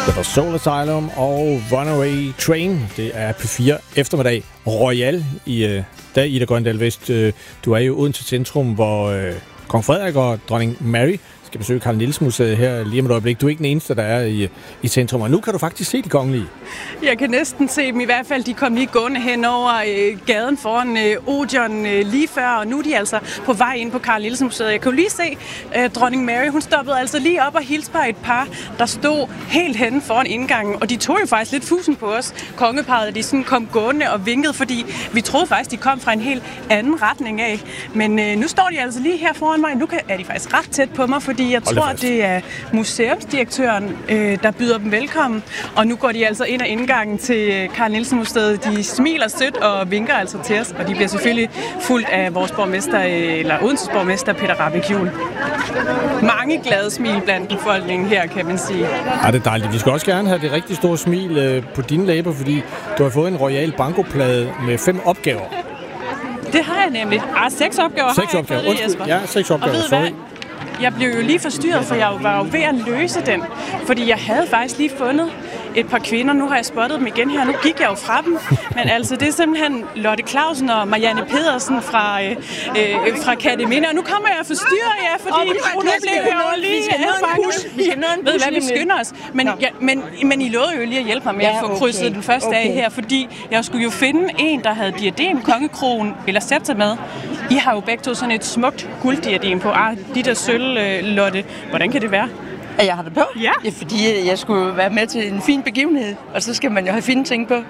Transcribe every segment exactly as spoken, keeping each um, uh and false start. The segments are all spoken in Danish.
Det var Soul Asylum og Runaway Train. Det er P fire eftermiddag. Royal i øh, dag, Ida Grøndal Vest. Øh, du er jo uden til centrum, hvor øh, kong Frederik og dronning Mary skal besøge Carl Nielsen Museet her lige om et øjeblik. Du er ikke den eneste, der er i, i centrum, og nu kan du faktisk se de kongelige. Jeg kan næsten se dem i hvert fald. De kom lige gående hen over øh, gaden foran øh, Odeon øh, lige før, og nu er de altså på vej ind på Carl Nielsen Museet. Jeg kan jo lige se øh, dronning Mary. Hun stoppede altså lige op og hilste på et par, der stod helt henne foran indgangen, og de tog jo faktisk lidt fusen på os, kongeparret, at de sådan kom gående og vinkede, fordi vi troede faktisk, de kom fra en helt anden retning af. Men øh, nu står de altså lige her foran mig. Nu kan, er de faktisk ret tæt på mig, fordi jeg tror, det er museumsdirektøren, øh, der byder dem velkommen. Og nu går de altså ind ad indgangen til Carl Nielsen Museet. De smiler sødt og vinker altså til os, og de bliver selvfølgelig fuldt af vores borgmester, eller Odenses borgmester, Peter Rahbæk Juel. Mange glade smil blandt befolkningen her, kan man sige. Ja, det er dejligt. Vi skal også gerne have det rigtig store smil øh, på dine læber, fordi du har fået en royal bankoplade med fem opgaver. Det har jeg nemlig. Ah, seks opgaver seks har jeg opgaver. fået det, Jesper. Ja, seks opgaver. Og ved hvad? Jeg blev jo lige forstyrret, for jeg var jo ved at løse den. Fordi jeg havde faktisk lige fundet et par kvinder. Nu har jeg spottet dem igen her. Nu gik jeg jo fra dem. Men altså, det er simpelthen Lotte Clausen og Marianne Pedersen fra, øh, øh, fra Kataminde. Og nu kommer jeg og forstyrrer jer, fordi nu blev jeg jo lige anfanget. Ved hvad, vi skynder os. Men, ja, men, men I lovede jo lige at hjælpe mig med ja, at få krydset okay. den første okay. af her, fordi jeg skulle jo finde en, der havde diadem, kongekronen eller scepter med. I har jo begge to sådan et smukt gulddiadem på. Ah, de der sølv, øh, Lotte. Hvordan kan det være? At jeg har det på? Ja. Ja, fordi jeg skulle være med til en fin begivenhed, og så skal man jo have fine ting på.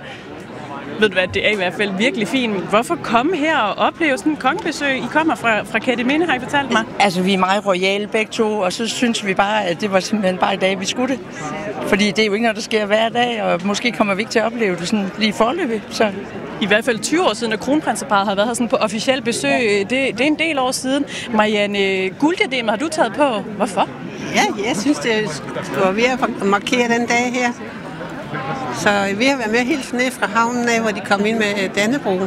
Ved du hvad, det er i hvert fald virkelig fint. Hvorfor komme her og opleve sådan en kongebesøg? I kommer fra, fra Kataminde, har I fortalt mig. Altså, vi er meget royale begge to, og så synes vi bare, at det var simpelthen bare i dag, vi skulle det. Fordi det er jo ikke noget, der sker hver dag, og måske kommer vi ikke til at opleve det sådan lige forløbet. Så i hvert fald tyve år siden, at kronprinseparret har været her sådan på officiel besøg. Det, det er en del år siden. Marianne, gulddiademet har du taget på. Hvorfor? Ja, jeg synes, det var ved at markere den dag her. Så vi har været med helt ned fra havnen af, hvor de kom ind med Dannebrog.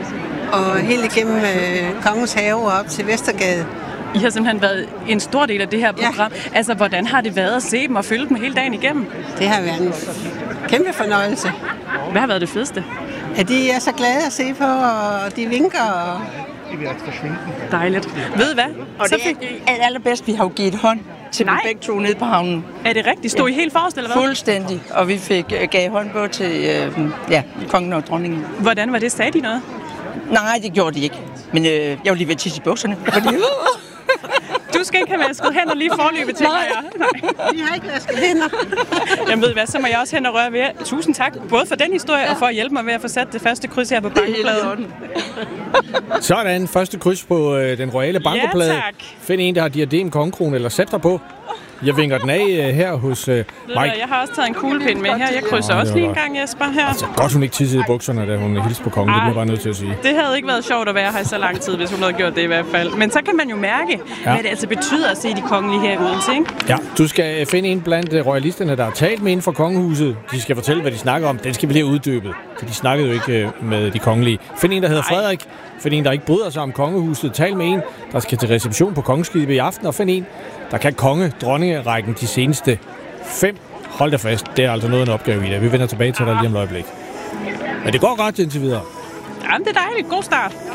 Og helt igennem øh, Kongens Have og op til Vestergade. I har simpelthen været en stor del af det her program. Ja. Altså, hvordan har det været at se dem og følge dem hele dagen igennem? Det har været en kæmpe fornøjelse. Hvad har været det fedeste? Ja, de er så glade at se på, og de vinker. Og dejligt. Ved I hvad? Og så fik... det er allerbedst, vi har jo givet hånd til Nej. begge to nede på havnen. Er det rigtigt? Stod ja. I helt forrest, eller hvad? Fuldstændig. Og vi fik uh, gav hånd på til uh, ja, kongen og dronningen. Hvordan var det? Sagde de noget? Nej, det gjorde de ikke. Men uh, jeg var lige ved at tisse i bukserne. Fordi... Du skal ikke have vasket hænder lige forløbet til mig. Nej, vi har ikke vasket hænder. Jamen ved I hvad, så må jeg også hen og røre ved jer. Tusind tak, både for den historie ja. og for at hjælpe mig med at få sat det første kryds her på bankopladen. Sådan, første kryds på øh, den royale bankoplade. Ja, tak. Find en, der har diadem, kongekrone eller scepter på. Jeg vinker den af øh, her hos øh, Mike. Jeg har også taget en kuglepind med her. Jeg krydser oh, også lige en gang, Jesper, her. Altså, godt hun ikke tissede i bukserne, da hun hilste på kongen. Ej, det bliver bare nødt til at sige. Det havde ikke været sjovt at være her i så lang tid, hvis hun havde gjort det i hvert fald. Men så kan man jo mærke, ja. hvad det altså betyder at se de kongelige her i Odense, ikke? Ja, du skal finde en blandt royalisterne, der har talt med inden for kongehuset. De skal fortælle, hvad de snakker om. Den skal blive uddybet, for de snakkede jo ikke med de kongelige. Find en, der hedder Ej. Frederik. Find en, der ikke bryder sig om kongehuset. Tal med en, der skal til reception på kongeskibet i aften. Og find en, der kan konge-dronningerækken de seneste fem. Hold da fast, det er altså noget af en opgave i det. Vi vender tilbage til dig lige om et øjeblik. Men det går godt indtil videre. Jamen, det er dejligt. God start.